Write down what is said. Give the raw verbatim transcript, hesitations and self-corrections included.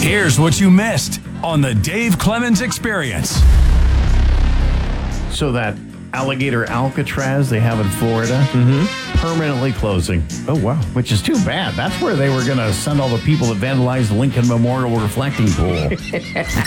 Here's what you missed on the Dave Clemens Experience. So that alligator Alcatraz they have in Florida, Mm-hmm. permanently closing. Oh, wow. Which is too bad. That's where they were going to send all the people that vandalized the Lincoln Memorial reflecting pool.